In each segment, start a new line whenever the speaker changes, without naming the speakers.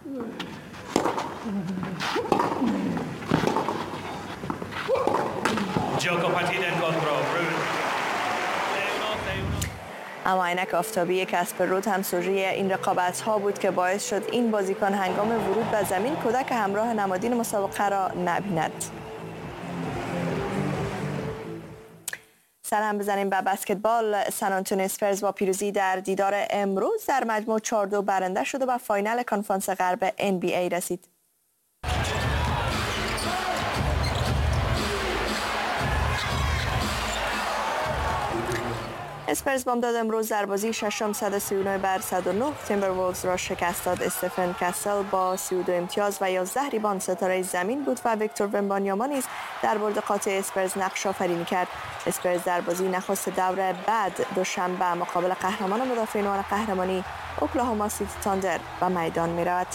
اما عینک آفتابی کسپر رود هم سوژه این رقابت ها بود که باعث شد این بازیکن هنگام ورود به زمین کودک همراه نمادین مسابقه را نبیند. سر هم بزنیم به بسکتبال. سن آنتونی اسپرز با پیروزی در دیدار امروز در مجموع 4-2 برنده شد و به فاینال کنفرانس غرب NBA رسید. اسپرز بامداد امروز در بازی ششم 139 بر 109 تیمبرولز را شکست داد. استفن کاسل با 32 امتیاز و 11 ریباند ستاره زمین بود و ویکتور ونبانیاما نیز در برد قاطع اسپرز نقش آفرینی کرد. اسپرز در بازی نخست دور بعد دوشنبه مقابل قهرمان مدافعین قهرمانی اوکلاهوما سیتی تاندر به میدان می رود.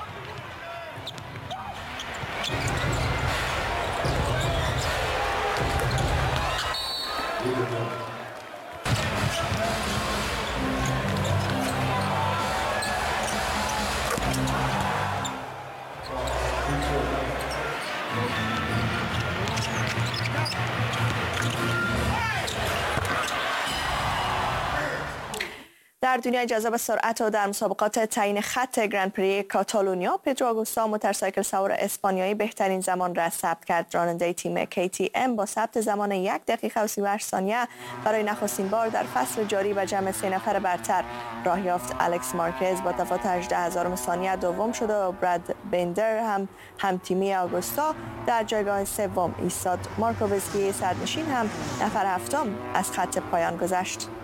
در دنیای جذاب سرعت و در مسابقات تعیین خط گرند پری کاتالونیا، پدرو آگوستا موتورسایکل سوار اسپانیایی بهترین زمان را ثبت کرد. راننده تیم KTM با ثبت زمان 1 دقیقه و 38 ثانیه برای نخستین بار در فصل جاری به جمع 3 نفر برتر راه یافت. الکس مارکز با تفاوت 18,000 ثانیه دوم شد و براد بندر هم تیمی آگوستا در جایگاه سوم ایستاد. مارکو وزکی صدرنشین هم نفر هفتم از خط پایان گذشت.